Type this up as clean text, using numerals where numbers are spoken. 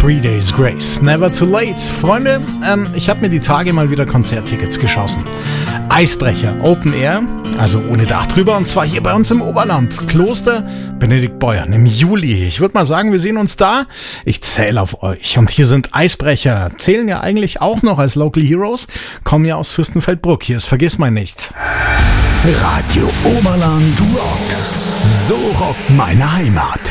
Three Days Grace, Never Too Late. Freunde, ich habe mir die Tage mal wieder Konzerttickets geschossen. Eisbrecher, Open Air, also ohne Dach drüber, und zwar hier bei uns im Oberland. Kloster Benedikt Beuern im Juli. Ich würde mal sagen, wir sehen uns da. Ich zähle auf euch. Und hier sind Eisbrecher. Zählen ja eigentlich auch noch als Local Heroes. Kommen ja aus Fürstenfeldbruck. Hier ist Vergissmeinnicht. Radio Oberland rocks. So rockt meine Heimat.